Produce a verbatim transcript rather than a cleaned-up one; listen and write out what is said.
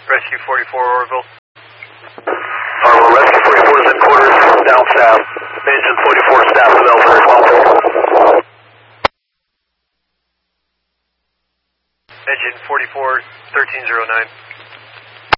Rescue forty-four, Orville. Orville, Rescue forty-four is in quarters, down south. Engine forty-four, staff of Elver, well. Engine forty-four, thirteen zero nine.